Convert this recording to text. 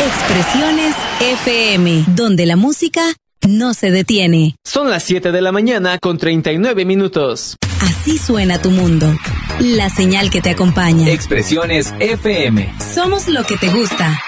Expresiones FM, donde la música no se detiene. Son las 7 de la mañana con 39 minutos. Así suena tu mundo. La señal que te acompaña. Expresiones FM. Somos lo que te gusta.